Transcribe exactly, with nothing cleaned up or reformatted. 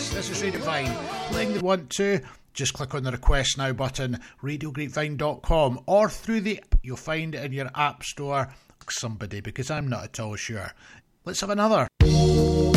Yes, this is Radio Grapevine. Playing they want to, just click on the Request Now button, radio grapevine dot com, or through the app. You'll find it in your app store. Somebody, because I'm not at all sure. Let's have another.